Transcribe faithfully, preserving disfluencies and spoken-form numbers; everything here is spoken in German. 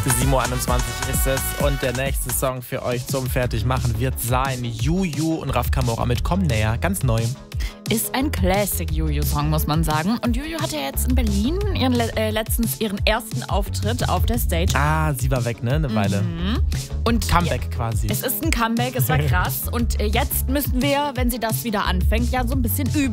sieben Uhr einundzwanzig ist es und der nächste Song für euch zum Fertigmachen wird sein Juju und Raf Camora mit Komm näher, ganz neu. Ist ein Classic-Juju-Song, muss man sagen. Und Juju hatte ja jetzt in Berlin ihren, äh, letztens ihren ersten Auftritt auf der Stage. Ah, sie war weg, ne? Eine Weile. Mhm. Und Comeback quasi. Es ist ein Comeback, es war krass. Und äh, jetzt müssen wir, wenn sie das wieder anfängt, ja so ein bisschen üben.